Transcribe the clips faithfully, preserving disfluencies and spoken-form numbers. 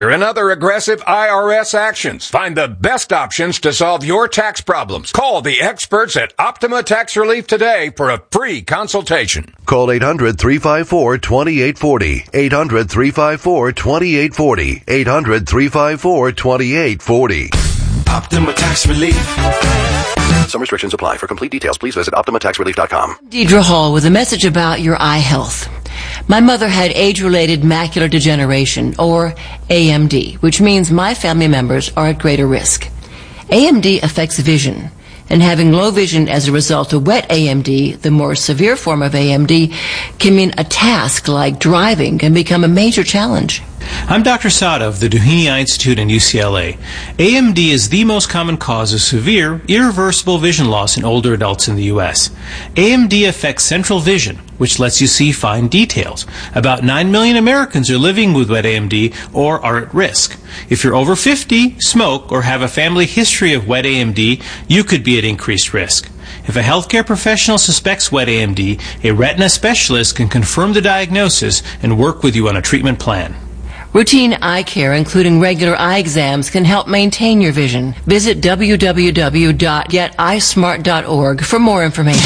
and other aggressive I R S actions. Find the best options to solve your tax problems. Call the experts at Optima Tax Relief today for a free consultation. Call eight hundred, three five four, two eight four zero. eight hundred, three five four, two eight four zero. eight hundred, three five four, two eight four zero. Optima Tax Relief. Some restrictions apply. For complete details, please visit optima tax relief dot com. Deidre Hall with a message about your eye health. My mother had age-related macular degeneration, or A M D, which means my family members are at greater risk. A M D affects vision, and having low vision as a result of wet A M D, the more severe form of A M D, can mean a task like driving can become a major challenge. I'm Doctor Sada of the Doheny Eye Institute in U C L A. A M D is the most common cause of severe, irreversible vision loss in older adults in the U S. A M D affects central vision, which lets you see fine details. About nine million Americans are living with wet A M D or are at risk. If you're over fifty, smoke, or have a family history of wet A M D, you could be at increased risk. If a healthcare professional suspects wet A M D, a retina specialist can confirm the diagnosis and work with you on a treatment plan. Routine eye care, including regular eye exams, can help maintain your vision. Visit w w w dot get eye smart dot org for more information.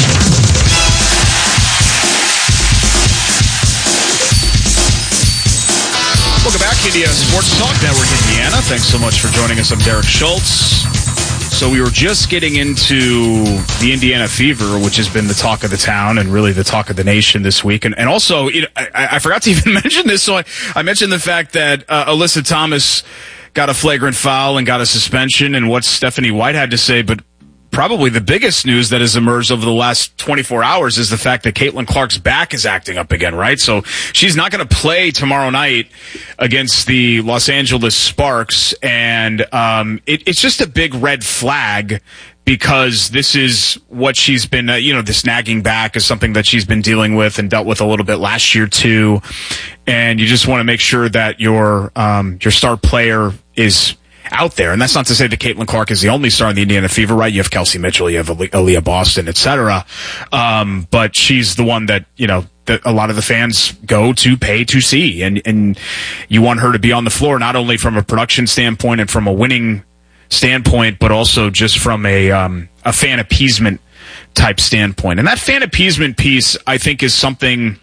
Welcome back, Indiana Sports Talk Network, Indiana. Thanks so much for joining us. I'm Derek Schultz. So we were just getting into the Indiana Fever, which has been the talk of the town and really the talk of the nation this week. And, and also, you know, I, I forgot to even mention this, so I, I mentioned the fact that uh, Alyssa Thomas got a flagrant foul and got a suspension, and what Stephanie White had to say, but probably the biggest news that has emerged over the last twenty-four hours is the fact that Caitlin Clark's back is acting up again, right? So she's not going to play tomorrow night against the Los Angeles Sparks, and um, it, it's just a big red flag because this is what she's been, uh, you know, this nagging back is something that she's been dealing with and dealt with a little bit last year too, and you just want to make sure that your um, your star player is out there. And that's not to say that Caitlin Clark is the only star in the Indiana Fever, right? You have Kelsey Mitchell, you have Aaliyah Boston, et cetera. Um, but she's the one that, you know, that a lot of the fans go to pay to see. And, and you want her to be on the floor, not only from a production standpoint and from a winning standpoint, but also just from a, um, a fan appeasement type standpoint. And that fan appeasement piece, I think, is something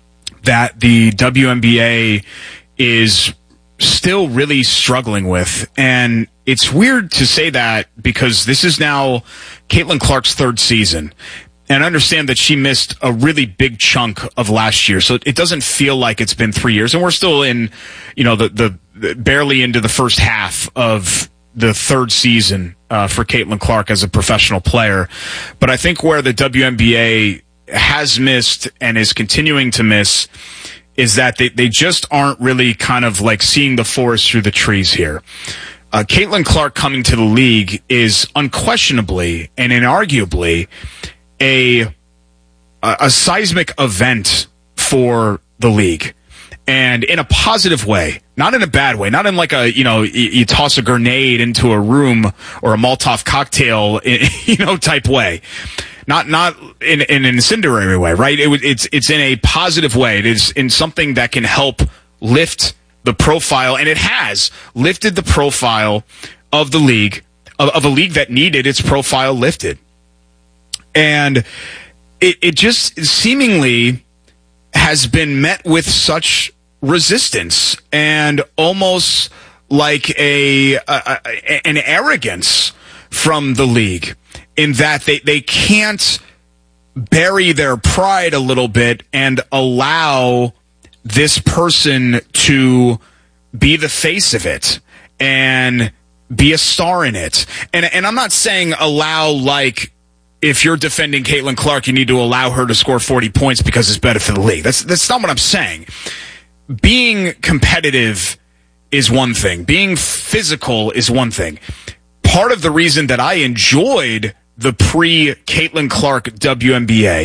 that the W N B A is still really struggling with. And it's weird to say that because this is now Caitlin Clark's third season. And I understand that she missed a really big chunk of last year. So it doesn't feel like it's been three years. And we're still in, you know, the, the, the barely into the first half of the third season uh, for Caitlin Clark as a professional player. But I think where the W N B A has missed and is continuing to miss is that they, they just aren't really kind of like seeing the forest through the trees here. Uh, Caitlin Clark coming to the league is unquestionably and inarguably a, a, a seismic event for the league. And in a positive way, not in a bad way, not in like a, you know, you, you toss a grenade into a room or a Molotov cocktail, you know, type way. Not not in, in an incendiary way, right? It, it's it's in a positive way. It is in something that can help lift the profile, and it has lifted the profile of the league, of, of a league that needed its profile lifted. And it, it just seemingly has been met with such resistance and almost like a, a, a an arrogance from the league, in that they, they can't bury their pride a little bit and allow this person to be the face of it and be a star in it. And and I'm not saying allow, like, if you're defending Caitlin Clark, you need to allow her to score forty points because it's better for the league. That's that's not what I'm saying. Being competitive is one thing. Being physical is one thing. Part of the reason that I enjoyed the pre-Caitlin Clark W N B A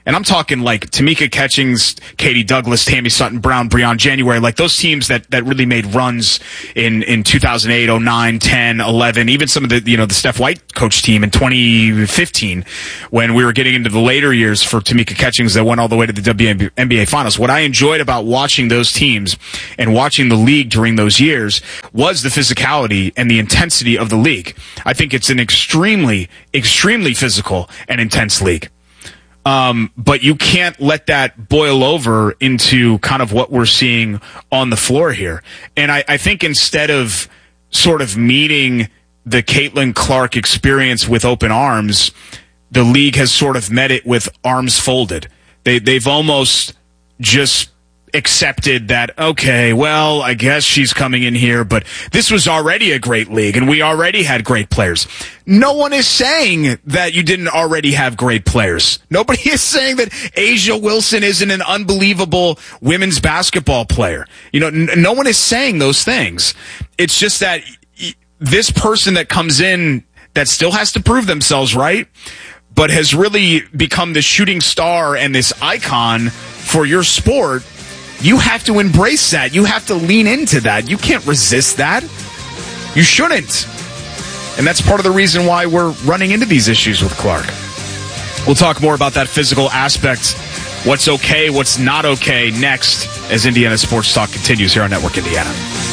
And I'm talking like Tamika Catchings, Katie Douglas, Tammy Sutton Brown, Breon January, like those teams that, that really made runs in, in two thousand eight, oh nine, ten, eleven, even some of the, you know, the Steph White coach team in twenty fifteen when we were getting into the later years for Tamika Catchings that went all the way to the W N B A Finals. What I enjoyed about watching those teams and watching the league during those years was the physicality and the intensity of the league. I think it's an extremely, extremely physical and intense league. Um, but you can't let that boil over into kind of what we're seeing on the floor here. And I, I think instead of sort of meeting the Caitlin Clark experience with open arms, the league has sort of met it with arms folded. They, they've almost just accepted that, okay, well, I guess she's coming in here, but this was already a great league, and we already had great players. No one is saying that you didn't already have great players. Nobody is saying that A'ja Wilson isn't an unbelievable women's basketball player. You know, n- no one is saying those things. It's just that y- this person that comes in that still has to prove themselves, right, but has really become the shooting star and this icon for your sport, you have to embrace that. You have to lean into that. You can't resist that. You shouldn't. And that's part of the reason why we're running into these issues with Clark. We'll talk more about that physical aspect, what's okay, what's not okay, next as Indiana Sports Talk continues here on Network Indiana.